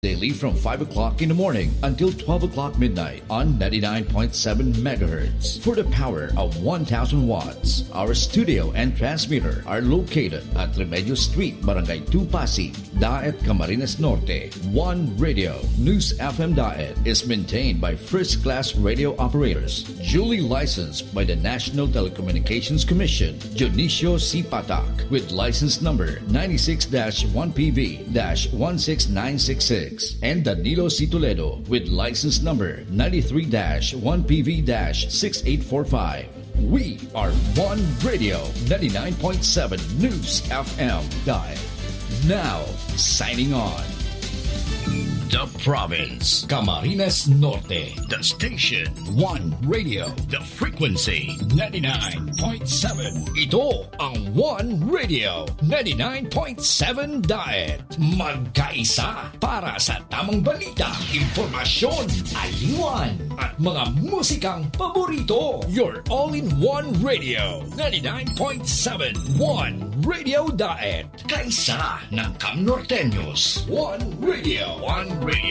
Daily from 5 o'clock in the morning until 12 o'clock midnight on 99.7 megahertz. For the power of 1,000 watts, our studio and transmitter are located at Remedios Street, Barangay 2, Pasig, Daet, Camarines Norte. One Radio, News FM Daet, is maintained by first-class radio operators, duly licensed by the National Telecommunications Commission, Dionisio C. Patak, with license number 96-1PV-16966. And Danilo C. Toledo with license number 93-1PV-6845. We are One Radio 99.7 News FM Dial. Now, signing on. The Province, Camarines Norte, the station, One Radio, the frequency, 99.7. Ito ang One Radio, 99.7 Diet. Magkaisa para sa tamang balita, impormasyon, aliwan, at mga musikang paborito. Your all-in-one radio, 99.7 One Radio Diet. Kaisa ng Cam Norteños. One Radio. One Radio.